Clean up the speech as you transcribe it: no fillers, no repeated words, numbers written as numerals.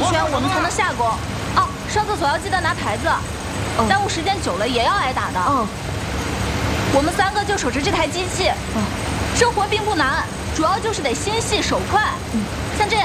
圈，我们才能下钩。哦，上厕所要记得拿牌子，耽误时间久了也要挨打的。我们3个就守着这台机器。生活并不难，主要就是得心细手快。像这样。